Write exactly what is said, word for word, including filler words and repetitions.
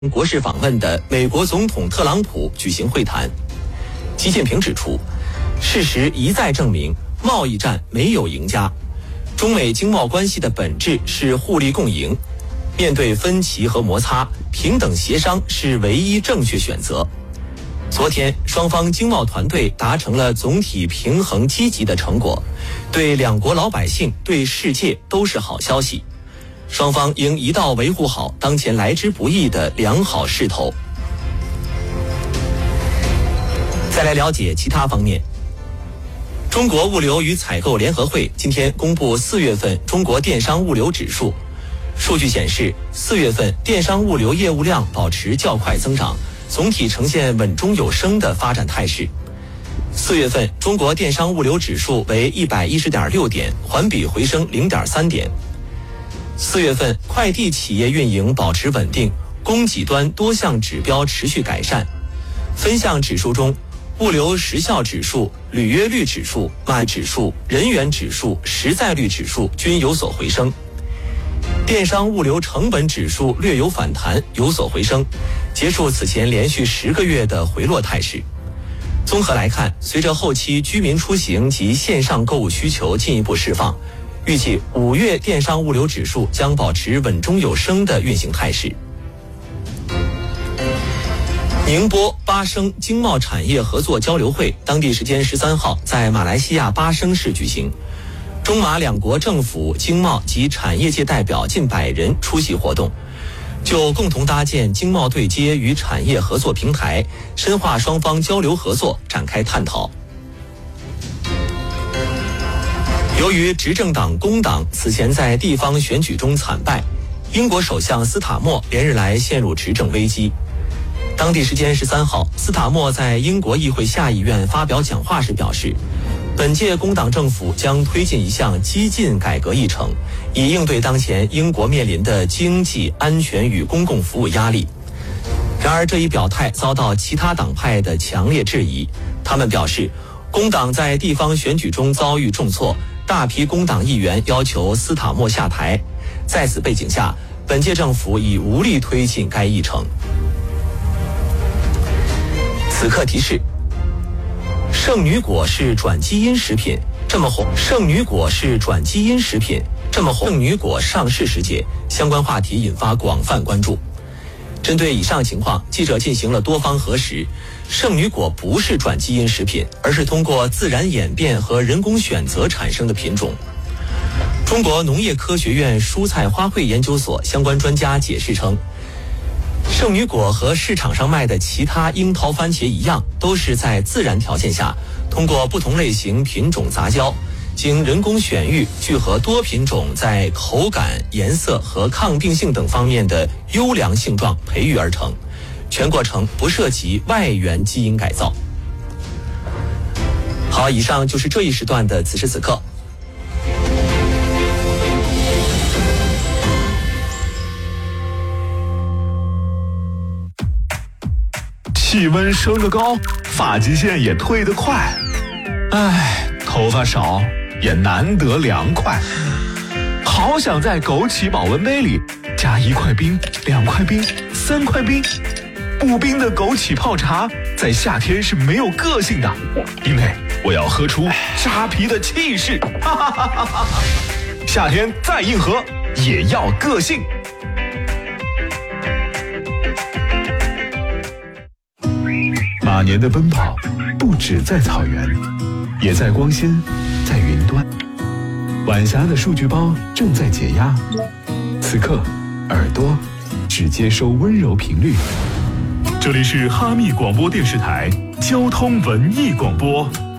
国事访问的美国总统特朗普举行会谈。习近平指出，事实一再证明，贸易战没有赢家，中美经贸关系的本质是互利共赢，面对分歧和摩擦，平等协商是唯一正确选择。昨天，双方经贸团队达成了总体平衡积极的成果，对两国老百姓、对世界都是好消息。双方应一道维护好当前来之不易的良好势头。再来了解其他方面。中国物流与采购联合会今天公布四月份中国电商物流指数，数据显示，四月份电商物流业务量保持较快增长，总体呈现稳中有升的发展态势。四月份中国电商物流指数为一百一十点六点，环比回升零点三点。四月份快递企业运营保持稳定，供给端多项指标持续改善。分项指数中，物流时效指数、履约率指数、慢指数、人员指数、实在率指数均有所回升。电商物流成本指数略有反弹，有所回升，结束此前连续十个月的回落态势。综合来看，随着后期居民出行及线上购物需求进一步释放，预计五月电商物流指数将保持稳中有升的运行态势。宁波巴生经贸产业合作交流会当地时间十三号在马来西亚巴生市举行，中马两国政府、经贸及产业界代表近百人出席活动，就共同搭建经贸对接与产业合作平台，深化双方交流合作展开探讨。由于执政党工党此前在地方选举中惨败，英国首相斯塔默连日来陷入执政危机。当地时间十三号，斯塔默在英国议会下议院发表讲话时表示，本届工党政府将推进一项激进改革议程，以应对当前英国面临的经济、安全与公共服务压力。然而，这一表态遭到其他党派的强烈质疑，他们表示，工党在地方选举中遭遇重挫，大批工党议员要求斯塔默下台。在此背景下，本届政府已无力推进该议程。此刻提示：圣女果是转基因食品，这么红。圣女果是转基因食品，这么红。圣女果上市时节，相关话题引发广泛关注。针对以上情况，记者进行了多方核实，圣女果不是转基因食品，而是通过自然演变和人工选择产生的品种。中国农业科学院蔬菜花卉研究所相关专家解释称，圣女果和市场上卖的其他樱桃番茄一样，都是在自然条件下通过不同类型品种杂交，经人工选育聚合多品种在口感、颜色和抗病性等方面的优良性状培育而成，全过程不涉及外源基因改造。好，以上就是这一时段的此时此刻。 气温升得高，发际线也退得快，唉，头发少也难得凉快，好想在枸杞保温杯里加一块冰、两块冰、三块冰。不冰的枸杞泡茶在夏天是没有个性的，因为我要喝出扎啤的气势。哈哈哈哈哈！夏天再硬核也要个性。马年的奔跑不止在草原，也在光纤，在云端。晚霞的数据包正在解压，此刻耳朵只接收温柔频率。这里是哈密广播电视台交通文艺广播。